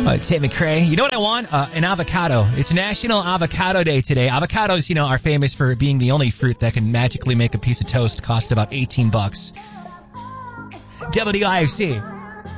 Tate McRae. You know what I want? An avocado. It's National Avocado Day today. Avocados, are famous for being the only fruit that can magically make a piece of toast cost about $18. WIFC.